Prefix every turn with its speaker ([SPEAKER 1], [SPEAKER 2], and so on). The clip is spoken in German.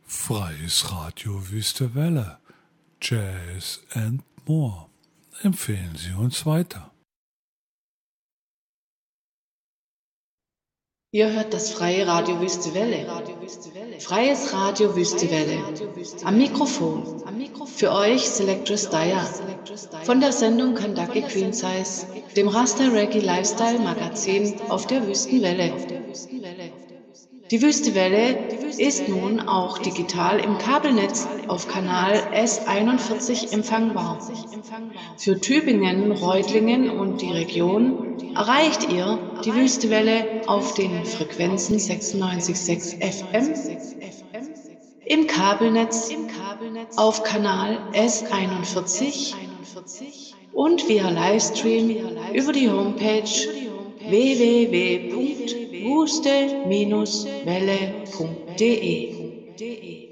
[SPEAKER 1] Freies Radio Wüste Welle, Jazz and more. Empfehlen Sie uns weiter.
[SPEAKER 2] Ihr hört das Freie Radio Wüste Welle. Freies Radio Wüste Welle. Am Mikrofon. Für euch Selectress Daya. Von der Sendung Kentucky Queen Size, dem Rasta Reggae Lifestyle Magazin auf der Wüstenwelle. Die Wüstewelle ist nun auch digital im Kabelnetz auf Kanal S41 empfangbar. Für Tübingen, Reutlingen und die Region erreicht ihr die Wüstewelle auf den Frequenzen 96,6 FM, im Kabelnetz auf Kanal S41 und via Livestream über die Homepage www.wuste-welle.de.